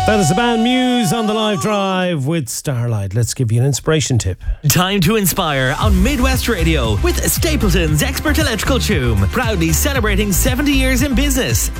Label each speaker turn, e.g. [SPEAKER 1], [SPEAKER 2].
[SPEAKER 1] That is the band Muse on the Live Drive with Starlight. Let's give you an inspiration tip.
[SPEAKER 2] Time to inspire on Midwest Radio with Stapleton's Expert Electrical Tune, proudly celebrating 70 years in business.